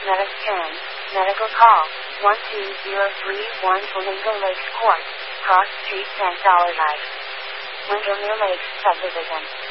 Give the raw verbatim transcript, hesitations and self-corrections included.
Mediscan. Medical call. one two zero three one Flamingo Lakes Court. Cross Street, San Dollar Drive. Windermere Lakes Subdivision.